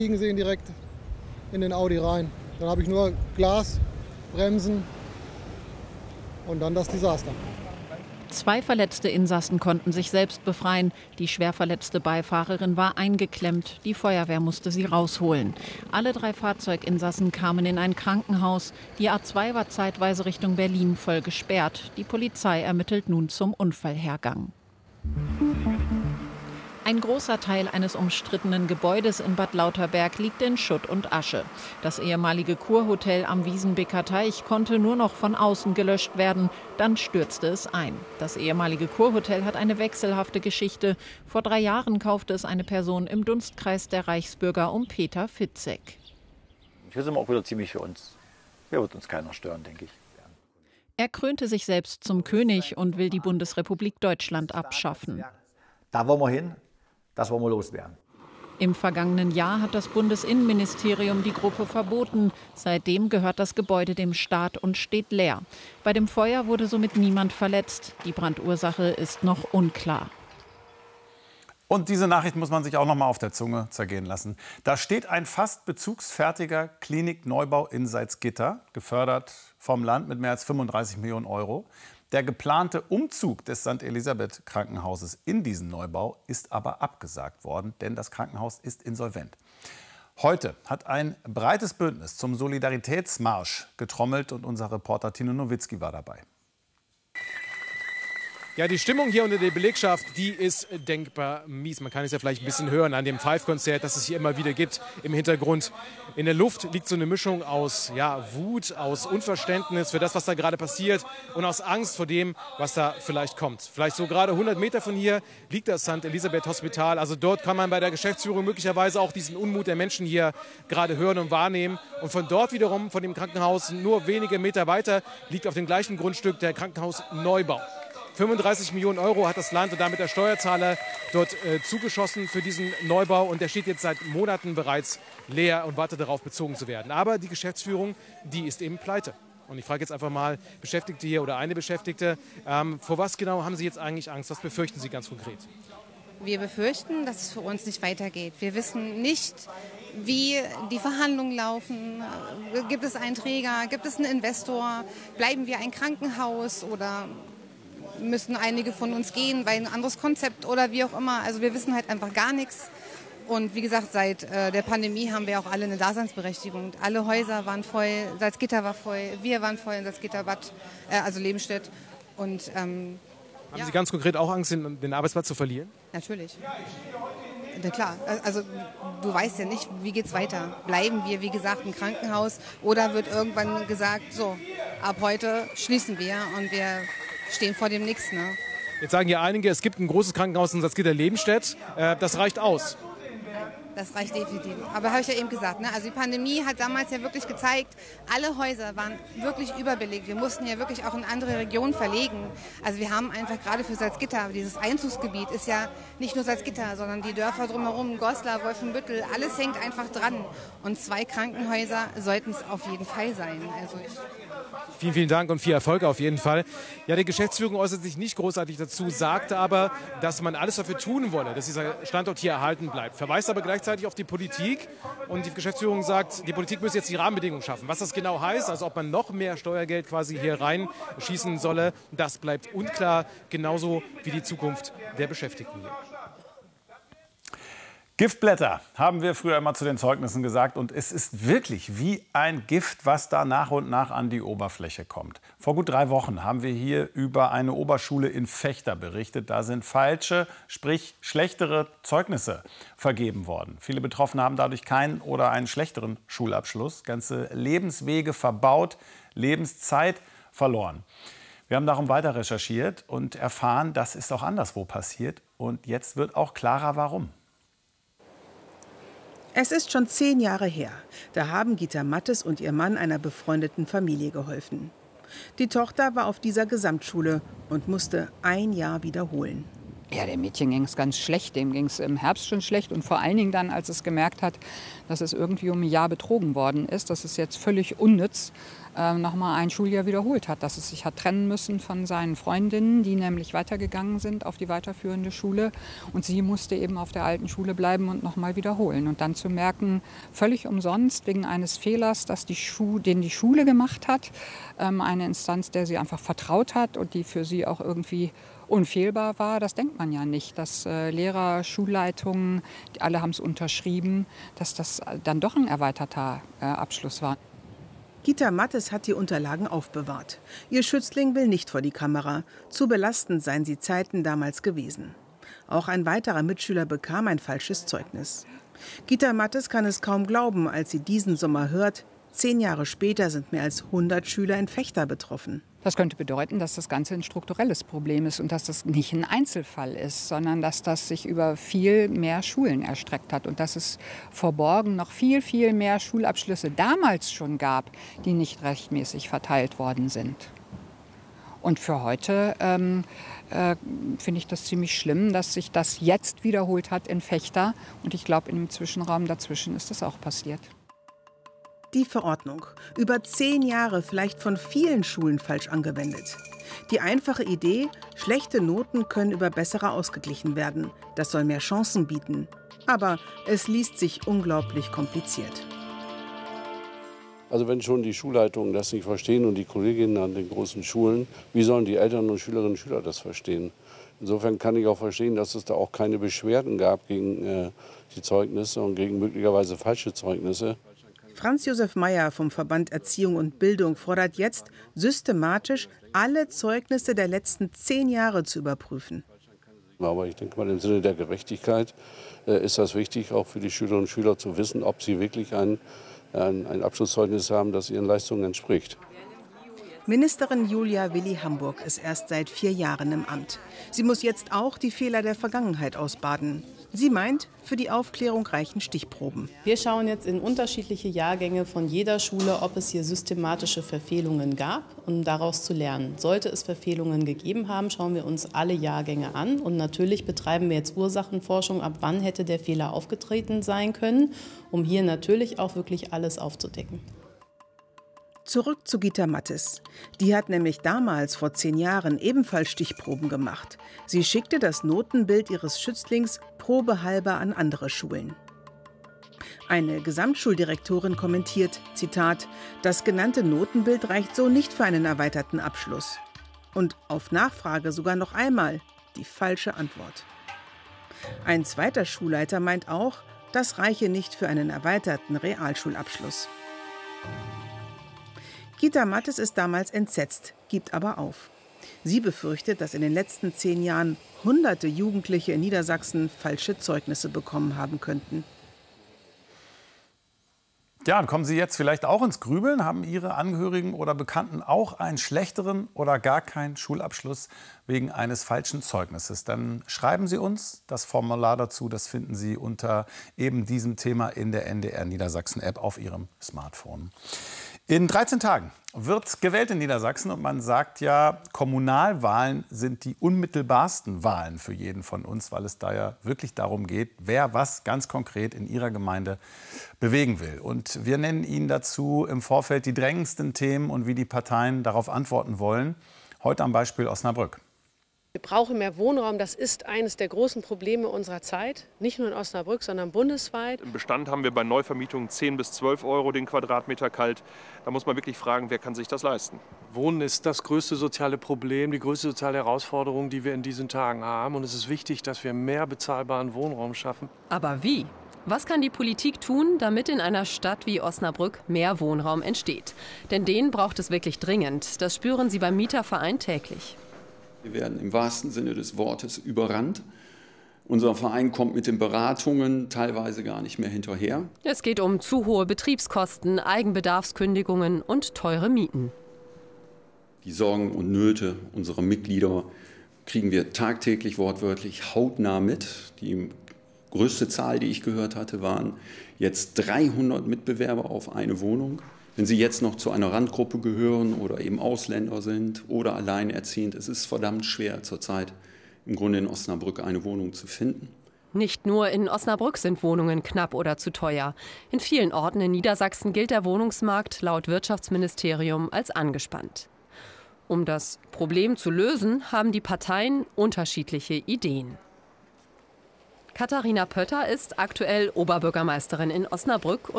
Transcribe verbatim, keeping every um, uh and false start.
Liegen sehen direkt in den Audi rein. Dann habe ich nur Glas, Bremsen und dann das Desaster. Zwei verletzte Insassen konnten sich selbst befreien. Die schwer verletzte Beifahrerin war eingeklemmt. Die Feuerwehr musste sie rausholen. Alle drei Fahrzeuginsassen kamen in ein Krankenhaus. Die A zwei war zeitweise Richtung Berlin voll gesperrt. Die Polizei ermittelt nun zum Unfallhergang. Ein großer Teil eines umstrittenen Gebäudes in Bad Lauterberg liegt in Schutt und Asche. Das ehemalige Kurhotel am Wiesenbeker Teich konnte nur noch von außen gelöscht werden. Dann stürzte es ein. Das ehemalige Kurhotel hat eine wechselhafte Geschichte. Vor drei Jahren kaufte es eine Person im Dunstkreis der Reichsbürger um Peter Fitzek. Hier sind wir auch wieder ziemlich für uns. Hier wird uns keiner stören, denke ich. Er krönte sich selbst zum König und will die Bundesrepublik Deutschland abschaffen. Da wollen wir hin. Das wollen wir loswerden. Im vergangenen Jahr hat das Bundesinnenministerium die Gruppe verboten. Seitdem gehört das Gebäude dem Staat und steht leer. Bei dem Feuer wurde somit niemand verletzt. Die Brandursache ist noch unklar. Und diese Nachricht muss man sich auch noch mal auf der Zunge zergehen lassen. Da steht ein fast bezugsfertiger Klinikneubau in Salzgitter, gefördert vom Land mit mehr als fünfunddreißig Millionen Euro. Der geplante Umzug des Sankt Elisabeth Krankenhauses in diesen Neubau ist aber abgesagt worden, denn das Krankenhaus ist insolvent. Heute hat ein breites Bündnis zum Solidaritätsmarsch getrommelt und unser Reporter Tino Nowitzki war dabei. Ja, die Stimmung hier unter der Belegschaft, die ist denkbar mies. Man kann es ja vielleicht ein bisschen hören an dem Five-Konzert, das es hier immer wieder gibt im Hintergrund. In der Luft liegt so eine Mischung aus ja, Wut, aus Unverständnis für das, was da gerade passiert und aus Angst vor dem, was da vielleicht kommt. Vielleicht so gerade hundert Meter von hier liegt das Sankt Elisabeth Hospital. Also dort kann man bei der Geschäftsführung möglicherweise auch diesen Unmut der Menschen hier gerade hören und wahrnehmen. Und von dort wiederum, von dem Krankenhaus nur wenige Meter weiter, liegt auf dem gleichen Grundstück der Krankenhausneubau. fünfunddreißig Millionen Euro hat das Land und damit der Steuerzahler dort äh, zugeschossen für diesen Neubau. Und der steht jetzt seit Monaten bereits leer und wartet darauf, bezogen zu werden. Aber die Geschäftsführung, die ist eben pleite. Und ich frage jetzt einfach mal Beschäftigte hier oder eine Beschäftigte, ähm, vor was genau haben Sie jetzt eigentlich Angst? Was befürchten Sie ganz konkret? Wir befürchten, dass es für uns nicht weitergeht. Wir wissen nicht, wie die Verhandlungen laufen. Gibt es einen Träger? Gibt es einen Investor? Bleiben wir ein Krankenhaus oder müssen einige von uns gehen, weil ein anderes Konzept oder wie auch immer. Also wir wissen halt einfach gar nichts. Und wie gesagt, seit äh, der Pandemie haben wir auch alle eine Daseinsberechtigung. Alle Häuser waren voll, Salzgitter war voll, wir waren voll in Salzgitter Bad, äh, also Lebenstedt. Und, ähm, haben ja. Sie ganz konkret auch Angst, den, den Arbeitsplatz zu verlieren? Natürlich. Na klar, also du weißt ja nicht, wie geht's weiter. Bleiben wir, wie gesagt, im Krankenhaus oder wird irgendwann gesagt, so, ab heute schließen wir und wir stehen vor dem Nichts. Ne? Jetzt sagen ja einige, es gibt ein großes Krankenhaus in Salzgitter Lebenstedt. Äh, das reicht aus. Das reicht definitiv. Aber habe ich ja eben gesagt, ne? Also die Pandemie hat damals ja wirklich gezeigt, alle Häuser waren wirklich überbelegt. Wir mussten ja wirklich auch in andere Regionen verlegen. Also wir haben einfach gerade für Salzgitter, dieses Einzugsgebiet ist ja nicht nur Salzgitter, sondern die Dörfer drumherum, Goslar, Wolfenbüttel, alles hängt einfach dran. Und zwei Krankenhäuser sollten es auf jeden Fall sein. Also ich Vielen, vielen Dank und viel Erfolg auf jeden Fall. Ja, die Geschäftsführung äußert sich nicht großartig dazu, sagte aber, dass man alles dafür tun wolle, dass dieser Standort hier erhalten bleibt. Verweist aber gleichzeitig auf die Politik und die Geschäftsführung sagt, die Politik müsse jetzt die Rahmenbedingungen schaffen. Was das genau heißt, also ob man noch mehr Steuergeld quasi hier reinschießen solle, das bleibt unklar, genauso wie die Zukunft der Beschäftigten hier. Giftblätter haben wir früher immer zu den Zeugnissen gesagt. Und es ist wirklich wie ein Gift, was da nach und nach an die Oberfläche kommt. Vor gut drei Wochen haben wir hier über eine Oberschule in Vechta berichtet. Da sind falsche, sprich schlechtere Zeugnisse vergeben worden. Viele Betroffene haben dadurch keinen oder einen schlechteren Schulabschluss. Ganze Lebenswege verbaut, Lebenszeit verloren. Wir haben darum weiter recherchiert und erfahren, das ist auch anderswo passiert. Und jetzt wird auch klarer, warum. Es ist schon zehn Jahre her. Da haben Gita Mattes und ihr Mann einer befreundeten Familie geholfen. Die Tochter war auf dieser Gesamtschule und musste ein Jahr wiederholen. Ja, dem Mädchen ging es ganz schlecht. Dem ging es im Herbst schon schlecht. Und vor allen Dingen dann, als es gemerkt hat, dass es irgendwie um ein Jahr betrogen worden ist, dass es jetzt völlig unnütz äh, nochmal ein Schuljahr wiederholt hat. Dass es sich hat trennen müssen von seinen Freundinnen, die nämlich weitergegangen sind auf die weiterführende Schule. Und sie musste eben auf der alten Schule bleiben und nochmal wiederholen. Und dann zu merken, völlig umsonst, wegen eines Fehlers, dass die Schu- den die Schule gemacht hat, ähm, eine Instanz, der sie einfach vertraut hat und die für sie auch irgendwie unfehlbar war, das denkt man ja nicht, dass äh, Lehrer, Schulleitungen, alle haben es unterschrieben, dass das dann doch ein erweiterter äh, Abschluss war. Gita Mattes hat die Unterlagen aufbewahrt. Ihr Schützling will nicht vor die Kamera. Zu belastend seien die Zeiten damals gewesen. Auch ein weiterer Mitschüler bekam ein falsches Zeugnis. Gita Mattes kann es kaum glauben, als sie diesen Sommer hört, zehn Jahre später sind mehr als hundert Schüler in Vechta betroffen. Das könnte bedeuten, dass das Ganze ein strukturelles Problem ist und dass das nicht ein Einzelfall ist, sondern dass das sich über viel mehr Schulen erstreckt hat und dass es verborgen noch viel, viel mehr Schulabschlüsse damals schon gab, die nicht rechtmäßig verteilt worden sind. Und für heute ähm, äh, finde ich das ziemlich schlimm, dass sich das jetzt wiederholt hat in Vechta. Und ich glaube, im Zwischenraum dazwischen ist das auch passiert. Die Verordnung. Über zehn Jahre vielleicht von vielen Schulen falsch angewendet. Die einfache Idee, schlechte Noten können über bessere ausgeglichen werden. Das soll mehr Chancen bieten. Aber es liest sich unglaublich kompliziert. Also wenn schon die Schulleitungen das nicht verstehen und die Kolleginnen an den großen Schulen, wie sollen die Eltern und Schülerinnen und Schüler das verstehen? Insofern kann ich auch verstehen, dass es da auch keine Beschwerden gab gegen äh, die Zeugnisse und gegen möglicherweise falsche Zeugnisse. Franz Josef Meyer vom Verband Erziehung und Bildung fordert jetzt, systematisch alle Zeugnisse der letzten zehn Jahre zu überprüfen. Aber ich denke mal, im Sinne der Gerechtigkeit äh, ist das wichtig, auch für die Schülerinnen und Schüler zu wissen, ob sie wirklich ein, ein, ein Abschlusszeugnis haben, das ihren Leistungen entspricht. Ministerin Julia Willi Hamburg ist erst seit vier Jahren im Amt. Sie muss jetzt auch die Fehler der Vergangenheit ausbaden. Sie meint, für die Aufklärung reichen Stichproben. Wir schauen jetzt in unterschiedliche Jahrgänge von jeder Schule, ob es hier systematische Verfehlungen gab, um daraus zu lernen. Sollte es Verfehlungen gegeben haben, schauen wir uns alle Jahrgänge an. Und natürlich betreiben wir jetzt Ursachenforschung, ab wann hätte der Fehler aufgetreten sein können, um hier natürlich auch wirklich alles aufzudecken. Zurück zu Gita Mattes. Die hat nämlich damals, vor zehn Jahren, ebenfalls Stichproben gemacht. Sie schickte das Notenbild ihres Schützlings probehalber an andere Schulen. Eine Gesamtschuldirektorin kommentiert, Zitat, das genannte Notenbild reicht so nicht für einen erweiterten Abschluss. Und auf Nachfrage sogar noch einmal die falsche Antwort. Ein zweiter Schulleiter meint auch, das reiche nicht für einen erweiterten Realschulabschluss. Gita Mattes ist damals entsetzt, gibt aber auf. Sie befürchtet, dass in den letzten zehn Jahren hunderte Jugendliche in Niedersachsen falsche Zeugnisse bekommen haben könnten. Ja, und kommen Sie jetzt vielleicht auch ins Grübeln? Haben Ihre Angehörigen oder Bekannten auch einen schlechteren oder gar keinen Schulabschluss wegen eines falschen Zeugnisses? Dann schreiben Sie uns das Formular dazu. Das finden Sie unter eben diesem Thema in der N D R Niedersachsen-App auf Ihrem Smartphone. In dreizehn Tagen wird gewählt in Niedersachsen und man sagt ja, Kommunalwahlen sind die unmittelbarsten Wahlen für jeden von uns, weil es da ja wirklich darum geht, wer was ganz konkret in ihrer Gemeinde bewegen will. Und wir nennen Ihnen dazu im Vorfeld die drängendsten Themen und wie die Parteien darauf antworten wollen. Heute am Beispiel Osnabrück. Wir brauchen mehr Wohnraum. Das ist eines der großen Probleme unserer Zeit. Nicht nur in Osnabrück, sondern bundesweit. Im Bestand haben wir bei Neuvermietungen zehn bis zwölf Euro den Quadratmeter kalt. Da muss man wirklich fragen, wer kann sich das leisten? Wohnen ist das größte soziale Problem, die größte soziale Herausforderung, die wir in diesen Tagen haben. Und es ist wichtig, dass wir mehr bezahlbaren Wohnraum schaffen. Aber wie? Was kann die Politik tun, damit in einer Stadt wie Osnabrück mehr Wohnraum entsteht? Denn den braucht es wirklich dringend. Das spüren Sie beim Mieterverein täglich. Wir werden im wahrsten Sinne des Wortes überrannt. Unser Verein kommt mit den Beratungen teilweise gar nicht mehr hinterher. Es geht um zu hohe Betriebskosten, Eigenbedarfskündigungen und teure Mieten. Die Sorgen und Nöte unserer Mitglieder kriegen wir tagtäglich wortwörtlich hautnah mit. Die größte Zahl, die ich gehört hatte, waren jetzt dreihundert Mitbewerber auf eine Wohnung. Wenn Sie jetzt noch zu einer Randgruppe gehören oder eben Ausländer sind oder alleinerziehend, es ist verdammt schwer zurzeit im Grunde in Osnabrück eine Wohnung zu finden. Nicht nur in Osnabrück sind Wohnungen knapp oder zu teuer. In vielen Orten in Niedersachsen gilt der Wohnungsmarkt laut Wirtschaftsministerium als angespannt. Um das Problem zu lösen, haben die Parteien unterschiedliche Ideen. Katharina Pötter ist aktuell Oberbürgermeisterin in Osnabrück